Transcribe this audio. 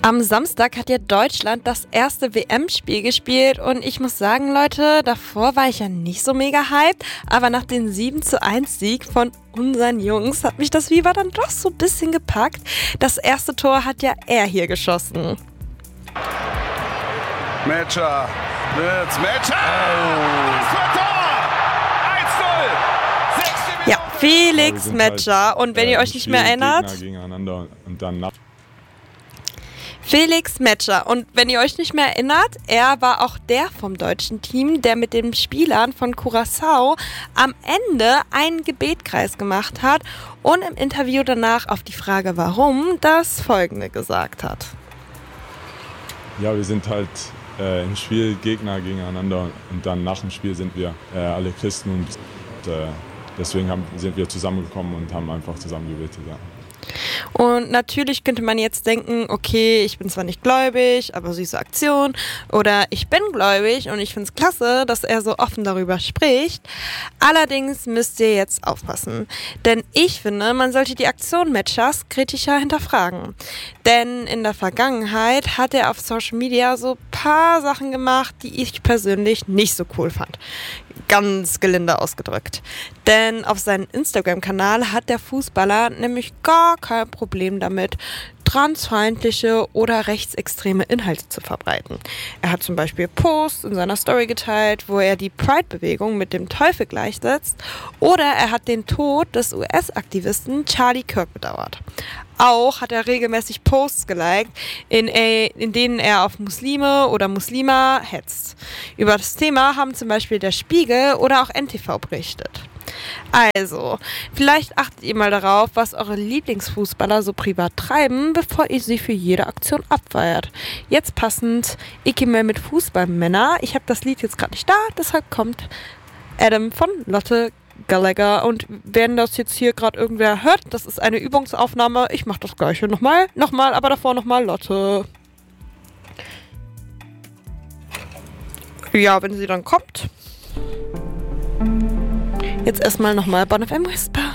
Am Samstag hat ja Deutschland das erste WM-Spiel gespielt und ich muss sagen, Leute, davor war ich ja nicht so mega hyped, aber nach dem 7:1 Sieg von unseren Jungs hat mich das Fieber dann doch so ein bisschen gepackt. Das erste Tor hat ja er hier geschossen. Metscher, wird's Metscher! Das war Tor! 1:0! Ja, Felix Metscher. Und wenn ihr euch nicht mehr erinnert... Felix Metscher. Und wenn ihr euch nicht mehr erinnert, er war auch der vom deutschen Team, der mit den Spielern von Curaçao am Ende einen Gebetkreis gemacht hat und im Interview danach auf die Frage, warum, das Folgende gesagt hat. Ja, wir sind halt im Spiel Gegner gegeneinander und dann nach dem Spiel sind wir alle Christen und deswegen sind wir zusammengekommen und haben einfach zusammen gebetet. Ja. Und natürlich könnte man jetzt denken, okay, ich bin zwar nicht gläubig, aber süße Aktion. Oder ich bin gläubig und ich finde es klasse, dass er so offen darüber spricht. Allerdings müsst ihr jetzt aufpassen. Denn ich finde, man sollte die Aktion Metschers kritischer hinterfragen. Denn in der Vergangenheit hat er auf Social Media so ein paar Sachen gemacht, die ich persönlich nicht so cool fand. Ganz gelinde ausgedrückt. Denn auf seinem Instagram-Kanal hat der Fußballer nämlich gar kein Problem damit, transfeindliche oder rechtsextreme Inhalte zu verbreiten. Er hat zum Beispiel Posts in seiner Story geteilt, wo er die Pride-Bewegung mit dem Teufel gleichsetzt, oder er hat den Tod des US-Aktivisten Charlie Kirk bedauert. Auch hat er regelmäßig Posts geliked, in denen er auf Muslime oder Muslima hetzt. Über das Thema haben zum Beispiel der Spiegel oder auch NTV berichtet. Also, vielleicht achtet ihr mal darauf, was eure Lieblingsfußballer so privat treiben, bevor ihr sie für jede Aktion abfeiert. Jetzt passend, ich mehr mit Fußballmänner. Ich habe das Lied jetzt gerade nicht da, deshalb kommt Adam von Lotte Gallagher. Und wenn das jetzt hier gerade irgendwer hört, das ist eine Übungsaufnahme. Ich mache das Gleiche nochmal, aber davor nochmal Lotte. Ja, wenn sie dann kommt. Jetzt erstmal nochmal Bon FM Whisper.